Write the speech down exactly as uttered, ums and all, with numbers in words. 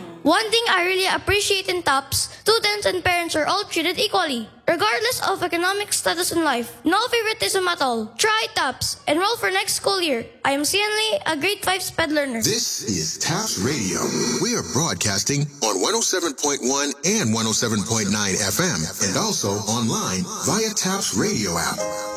One thing I really appreciate in TAPS, students and parents are all treated equally, regardless of economic status in life. No favoritism at all. Try TAPS. Enroll for next school year. I am Sian Lee, a grade five SPED learner. This is TAPS Radio. We are broadcasting on one oh seven point one and one oh seven point nine F M and also online via TAPS Radio app.